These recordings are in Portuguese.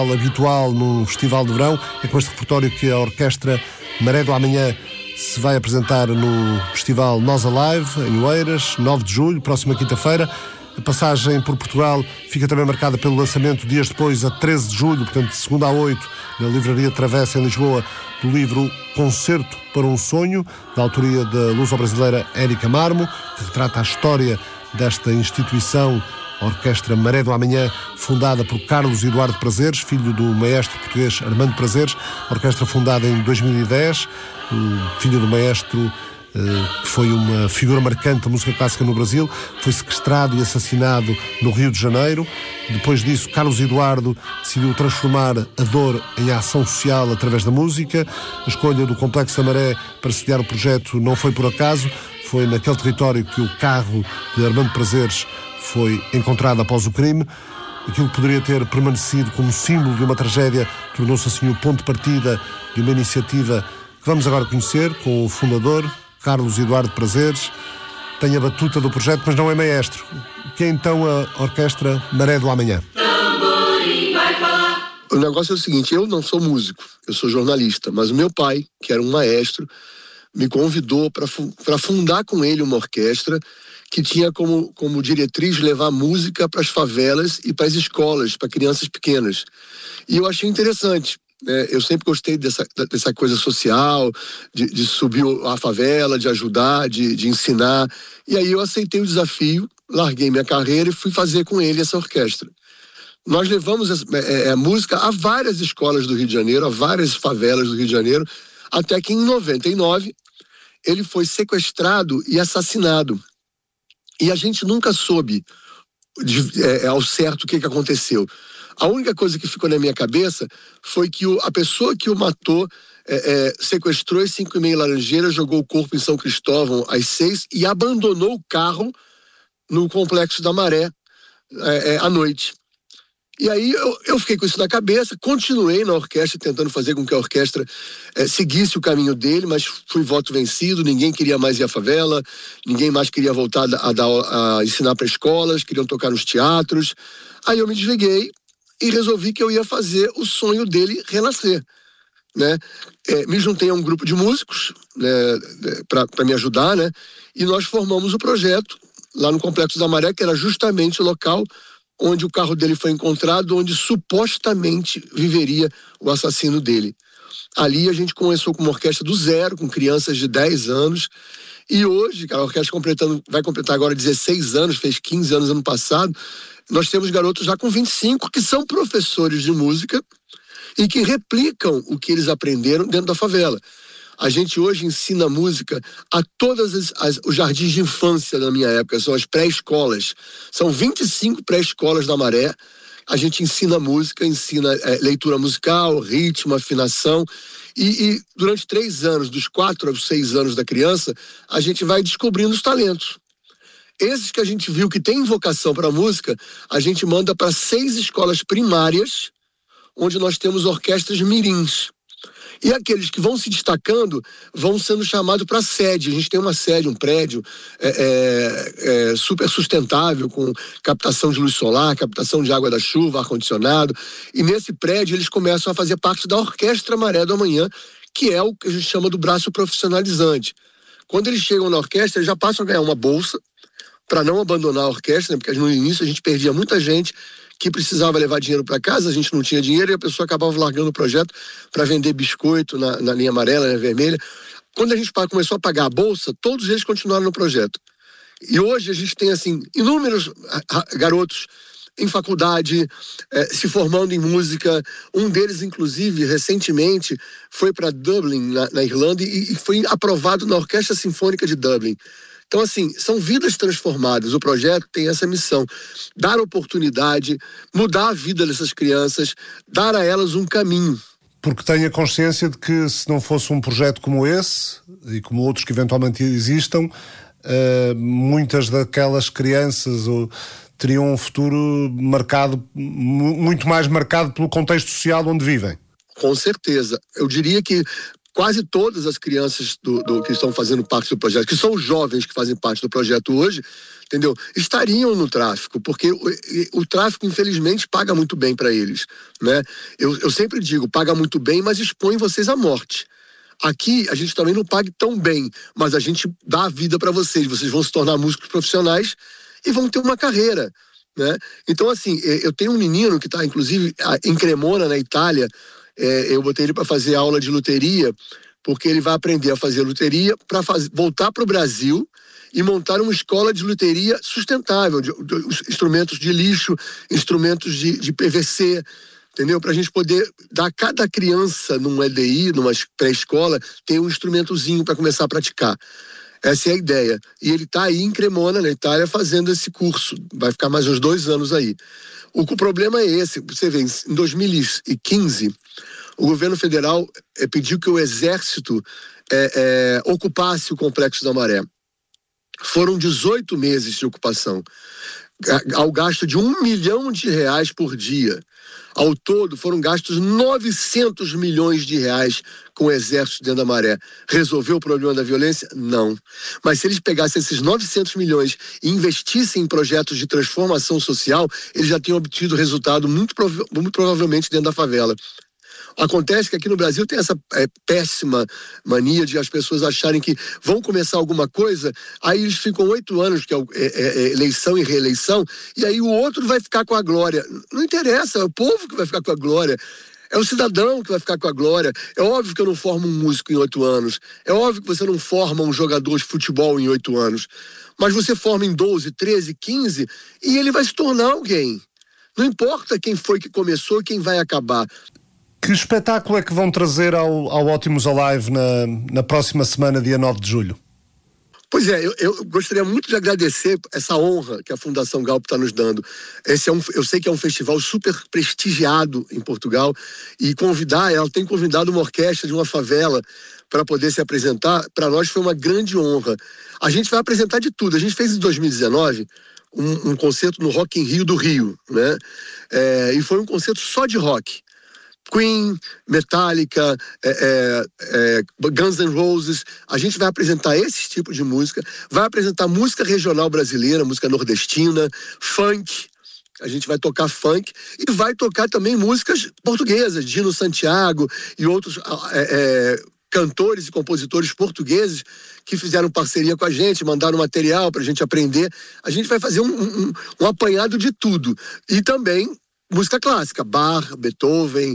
habitual no Festival de Verão. É com este repertório que a Orquestra Maré do Amanhã se vai apresentar no Festival Nós Alive, em Oeiras, 9 de julho, próxima quinta-feira. A passagem por Portugal fica também marcada pelo lançamento, dias depois, a 13 de julho, portanto, de segunda a 8, na Livraria Travessa, em Lisboa, do livro Concerto para um Sonho, da autoria da luso-brasileira Érica Marmo, que retrata a história desta instituição, a Orquestra Maré do Amanhã, fundada por Carlos Eduardo Prazeres, filho do maestro português Armando Prazeres, orquestra fundada em 2010, o filho do maestro, que foi uma figura marcante da música clássica no Brasil, foi sequestrado e assassinado no Rio de Janeiro. Depois disso, Carlos Eduardo decidiu transformar a dor em ação social através da música. A escolha do Complexo da Maré para sediar o projeto não foi por acaso, foi naquele território que o carro de Armando Prazeres foi encontrado após o crime. Aquilo que poderia ter permanecido como símbolo de uma tragédia tornou-se assim o ponto de partida de uma iniciativa que vamos agora conhecer com o fundador, Carlos Eduardo Prazeres. Tem a batuta do projeto, mas não é maestro. O que é então a Orquestra Maré do Amanhã? O negócio é o seguinte, eu não sou músico, eu sou jornalista, mas o meu pai, que era um maestro, me convidou para fundar com ele uma orquestra que tinha como diretriz levar música para as favelas e para as escolas, para crianças pequenas. E eu achei interessante. Eu sempre gostei dessa coisa social, de subir a favela, de ajudar, de ensinar. E aí eu aceitei o desafio, larguei minha carreira e fui fazer com ele essa orquestra. Nós levamos a música a várias escolas do Rio de Janeiro, a várias favelas do Rio de Janeiro, até que em 99 ele foi sequestrado e assassinado. E a gente nunca soube ao certo o que aconteceu. A única coisa que ficou na minha cabeça foi que a pessoa que o matou sequestrou às 5h30 Laranjeiras, jogou o corpo em São Cristóvão às 6 e abandonou o carro no Complexo da Maré à noite. E aí eu fiquei com isso na cabeça, continuei na orquestra tentando fazer com que a orquestra seguisse o caminho dele, mas fui voto vencido, ninguém queria mais ir à favela, ninguém mais queria voltar a ensinar para escolas, queriam tocar nos teatros. Aí eu me desliguei e resolvi que eu ia fazer o sonho dele renascer, né? Me juntei a um grupo de músicos, né, para me ajudar, né? E nós formamos o projeto lá no Complexo da Maré, que era justamente o local onde o carro dele foi encontrado, onde supostamente viveria o assassino dele. Ali a gente começou com uma orquestra do zero, com crianças de 10 anos, e hoje, a orquestra vai completar agora 16 anos, fez 15 anos ano passado, nós temos garotos já com 25 que são professores de música e que replicam o que eles aprenderam dentro da favela. A gente hoje ensina música a todas os jardins de infância da minha época, são as pré-escolas. São 25 pré-escolas da Maré. A gente ensina música, ensina leitura musical, ritmo, afinação. E durante 3 anos, dos 4 aos 6 anos da criança, a gente vai descobrindo os talentos. Esses que a gente viu que tem vocação para música, a gente manda para 6 escolas primárias, onde nós temos orquestras mirins. E aqueles que vão se destacando vão sendo chamados para sede. A gente tem uma sede, um prédio super sustentável, com captação de luz solar, captação de água da chuva, ar-condicionado. E nesse prédio eles começam a fazer parte da Orquestra Maré do Amanhã, que é o que a gente chama do braço profissionalizante. Quando eles chegam na orquestra, eles já passam a ganhar uma bolsa para não abandonar a orquestra, né? Porque no início a gente perdia muita gente que precisava levar dinheiro para casa, a gente não tinha dinheiro e a pessoa acabava largando o projeto para vender biscoito na linha amarela, na vermelha. Quando a gente começou a pagar a bolsa, todos eles continuaram no projeto. E hoje a gente tem assim inúmeros garotos em faculdade, se formando em música. Um deles, inclusive, recentemente foi para Dublin, na Irlanda, e foi aprovado na Orquestra Sinfônica de Dublin. Então, assim, são vidas transformadas. O projeto tem essa missão: dar oportunidade, mudar a vida dessas crianças, dar a elas um caminho. Porque tenho a consciência de que se não fosse um projeto como esse, e como outros que eventualmente existam, muitas daquelas crianças teriam um futuro marcado, muito mais marcado pelo contexto social onde vivem. Com certeza. Eu diria que quase todas as crianças que estão fazendo parte do projeto, que são os jovens que fazem parte do projeto hoje, entendeu? Estariam no tráfico, porque o tráfico, infelizmente, paga muito bem para eles, né? Eu sempre digo, paga muito bem, mas expõe vocês à morte. Aqui, a gente também não paga tão bem, mas a gente dá a vida para vocês. Vocês vão se tornar músicos profissionais e vão ter uma carreira, né? Então, assim, eu tenho um menino que está, inclusive, em Cremona, na Itália. Eu botei ele para fazer aula de luteria, porque ele vai aprender a fazer luteria para voltar para o Brasil e montar uma escola de luteria sustentável, de instrumentos de lixo, instrumentos de PVC, entendeu? Para a gente poder dar a cada criança num EDI, numa pré-escola, ter um instrumentozinho para começar a praticar. Essa é a ideia. E ele está aí em Cremona, na Itália, fazendo esse curso. Vai ficar mais uns 2 anos aí. O problema é esse. Você vê, em 2015, o governo federal pediu que o Exército ocupasse o Complexo da Maré. Foram 18 meses de ocupação, ao gasto de R$1 milhão por dia. Ao todo, foram gastos 900 milhões de reais com o Exército dentro da Maré. Resolveu o problema da violência? Não. Mas se eles pegassem esses 900 milhões e investissem em projetos de transformação social, eles já tinham obtido resultado muito provavelmente dentro da favela. Acontece que aqui no Brasil tem essa péssima mania de as pessoas acharem que vão começar alguma coisa, aí eles ficam 8 anos, que é eleição e reeleição, e aí o outro vai ficar com a glória. Não interessa, é o povo que vai ficar com a glória. É o cidadão que vai ficar com a glória. É óbvio que eu não formo um músico em 8 anos. É óbvio que você não forma um jogador de futebol em 8 anos. Mas você forma em 12, 13, 15 e ele vai se tornar alguém. Não importa quem foi que começou e quem vai acabar. Que espetáculo é que vão trazer ao Ótimos Alive na próxima semana, dia 9 de julho? Pois é, eu gostaria muito de agradecer essa honra que a Fundação Galp está nos dando. Eu sei que é um festival super prestigiado em Portugal e ela tem convidado uma orquestra de uma favela para poder se apresentar. Para nós foi uma grande honra. A gente vai apresentar de tudo. A gente fez em 2019 um concerto no Rock in Rio do Rio, né? E foi um concerto só de rock. Queen, Metallica, Guns N' Roses. A gente vai apresentar esse tipo de música, vai apresentar música regional brasileira, música nordestina, funk. A gente vai tocar funk e vai tocar também músicas portuguesas, Dino Santiago e outros cantores e compositores portugueses que fizeram parceria com a gente, mandaram material para a gente aprender. A gente vai fazer um apanhado de tudo. E também música clássica, Bach, Beethoven,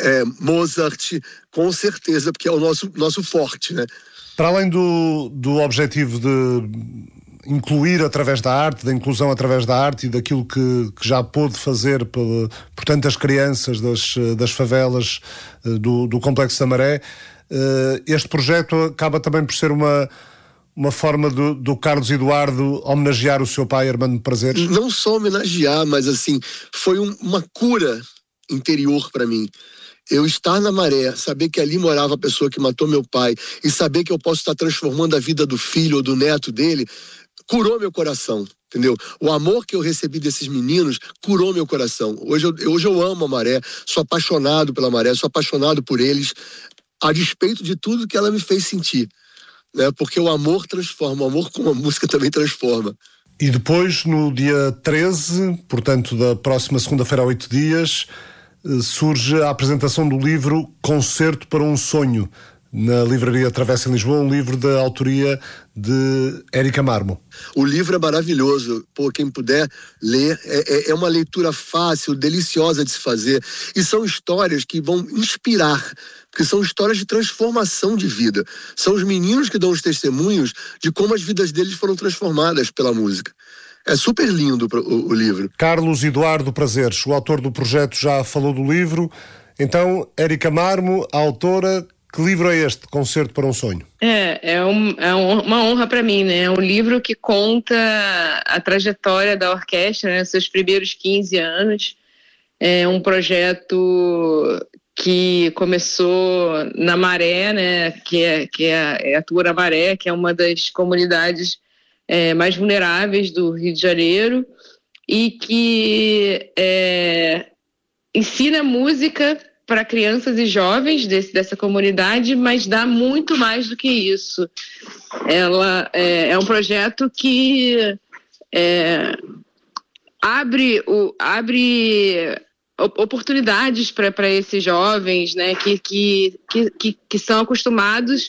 Mozart, com certeza, porque é o nosso forte, né? Para além do objetivo de incluir através da arte, da inclusão através da arte e daquilo que já pôde fazer por tantas crianças das favelas do Complexo da Maré, este projeto acaba também por ser uma forma do Carlos Eduardo homenagear o seu pai, Armando Prazeres? Não só homenagear, mas assim, foi uma cura interior para mim. Eu estar na Maré, saber que ali morava a pessoa que matou meu pai e saber que eu posso estar transformando a vida do filho ou do neto dele, curou meu coração, entendeu? O amor que eu recebi desses meninos curou meu coração. Hoje eu amo a Maré, sou apaixonado pela Maré, sou apaixonado por eles, a despeito de tudo que ela me fez sentir. Né? Porque o amor transforma, o amor com a música também transforma. E depois, no dia 13, portanto da próxima segunda-feira a 8 dias, surge a apresentação do livro Concerto para um Sonho, na Livraria Travessa em Lisboa, um livro da autoria de Érica Marmo. O livro é maravilhoso, quem puder ler, é uma leitura fácil, deliciosa de se fazer, e são histórias que vão inspirar, porque são histórias de transformação de vida. São os meninos que dão os testemunhos de como as vidas deles foram transformadas pela música. É super lindo o livro. Carlos Eduardo Prazeres, o autor do projeto, já falou do livro. Então, Érica Marmo, a autora. Que livro é este, Concerto para um Sonho? É uma honra para mim, né? É um livro que conta a trajetória da orquestra, né? Seus primeiros 15 anos. É um projeto que começou na Maré, né? Que é a Tua Maré, que é uma das comunidades mais vulneráveis do Rio de Janeiro e que ensina música para crianças e jovens dessa comunidade, mas dá muito mais do que isso. Ela é um projeto que abre oportunidades para esses jovens, né, que são acostumados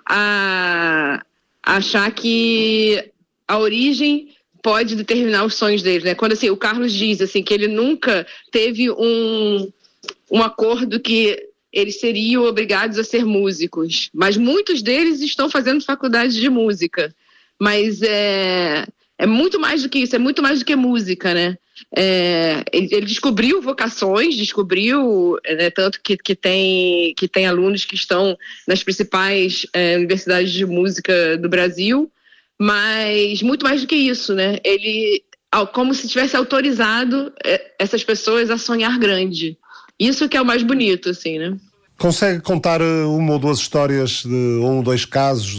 a achar que a origem pode determinar os sonhos deles, né? Quando assim, o Carlos diz assim, que ele nunca teve um acordo que eles seriam obrigados a ser músicos, mas muitos deles estão fazendo faculdade de música, mas é muito mais do que isso, é muito mais do que música, né? Ele descobriu vocações, né, tanto que tem alunos que estão nas principais universidades de música do Brasil, mas muito mais do que isso, né? Ele, como se tivesse autorizado essas pessoas a sonhar grande. Isso que é o mais bonito, assim, né? Consegue contar uma ou duas histórias de um ou dois casos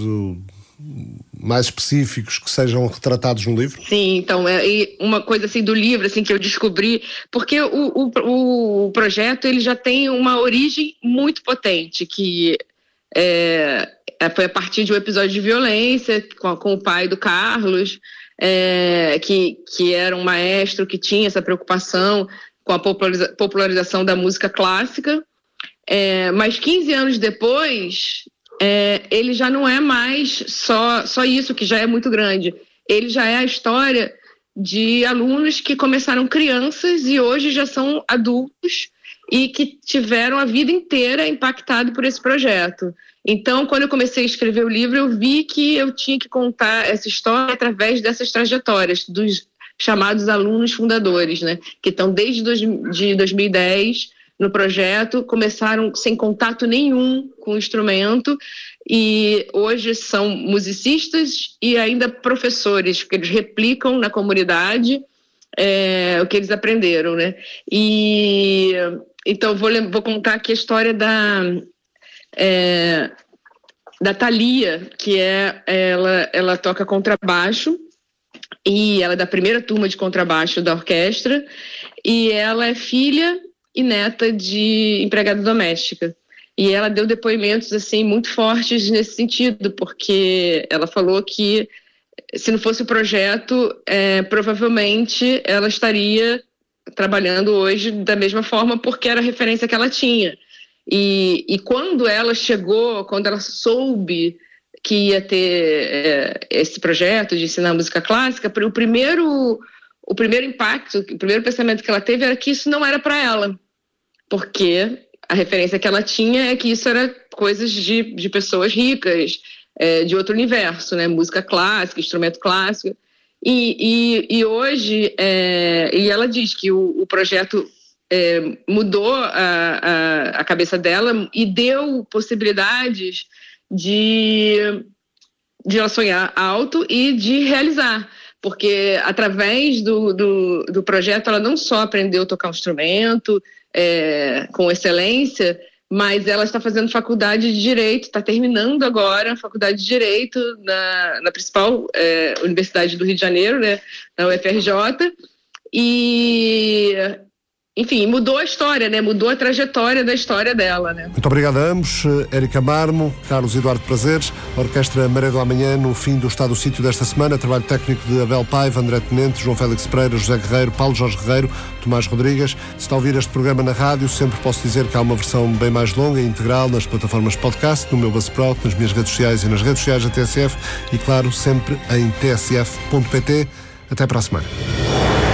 mais específicos que sejam retratados no livro? Sim, então, uma coisa assim do livro assim, que eu descobri, porque o projeto ele já tem uma origem muito potente, que foi a partir de um episódio de violência com o pai do Carlos, que era um maestro que tinha essa preocupação com a popularização da música clássica, mas 15 anos depois, ele já não é mais só isso, que já é muito grande. Ele já é a história de alunos que começaram crianças e hoje já são adultos e que tiveram a vida inteira impactado por esse projeto. Então, quando eu comecei a escrever o livro, eu vi que eu tinha que contar essa história através dessas trajetórias dos chamados alunos fundadores, né? Que estão desde 2010 no projeto, começaram sem contato nenhum com o instrumento e hoje são musicistas e ainda professores, porque eles replicam na comunidade o que eles aprenderam, né? E então vou contar aqui a história da Thalia, que ela toca contrabaixo e ela é da primeira turma de contrabaixo da orquestra e ela é filha e neta de empregada doméstica. E ela deu depoimentos assim muito fortes nesse sentido, porque ela falou que se não fosse o projeto, provavelmente ela estaria trabalhando hoje da mesma forma, porque era a referência que ela tinha. E quando ela soube que ia ter esse projeto de ensinar música clássica, o primeiro impacto, o primeiro pensamento que ela teve era que isso não era para ela, porque a referência que ela tinha é que isso era coisas de pessoas ricas, de outro universo, né? Música clássica, instrumento clássico. E hoje, e ela diz que o projeto mudou a cabeça dela e deu possibilidades de ela sonhar alto e de realizar, porque através do projeto ela não só aprendeu a tocar um instrumento com excelência, mas ela está fazendo faculdade de Direito, está terminando agora a faculdade de Direito na principal Universidade do Rio de Janeiro, né, na UFRJ, e enfim, mudou a história, né? Mudou a trajetória da história dela, né? Muito obrigado a ambos. Érica Marmo, Carlos Eduardo Prazeres, a Orquestra Maré do Amanhã no fim do Estado do Sítio desta semana, trabalho técnico de Abel Paiva, André Tenente, João Félix Pereira, José Guerreiro, Paulo Jorge Guerreiro, Tomás Rodrigues. Se está a ouvir este programa na rádio, sempre posso dizer que há uma versão bem mais longa e integral nas plataformas podcast, no meu Buzzsprout, nas minhas redes sociais e nas redes sociais da TSF e, claro, sempre em tsf.pt. Até para a semana.